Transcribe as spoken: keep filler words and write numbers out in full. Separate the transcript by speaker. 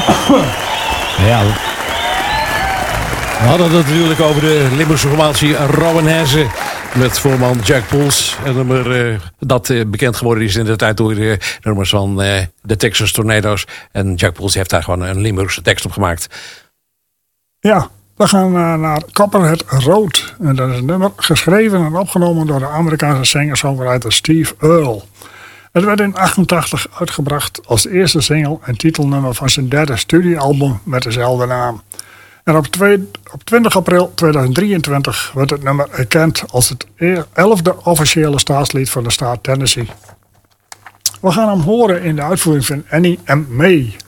Speaker 1: Ja, we hadden het natuurlijk over de Limburgse formatie Rowan Hezen met voorman Jack Poels. Een nummer uh, dat uh, bekend geworden is in de tijd door de nummers van uh, de Texas Tornado's. En Jack Poels heeft daar gewoon een Limburgse tekst op gemaakt.
Speaker 2: Ja, we gaan uh, naar Copperhead Road. En dat is een nummer geschreven en opgenomen door de Amerikaanse singer-songwriter Steve Earle. Het werd in achtentachtig uitgebracht als eerste single en titelnummer van zijn derde studioalbum met dezelfde naam. En op, twee, op twintig april tweeduizend drieëntwintig werd het nummer erkend als het elfde officiële staatslied van de staat Tennessee. We gaan hem horen in de uitvoering van Annie M. May.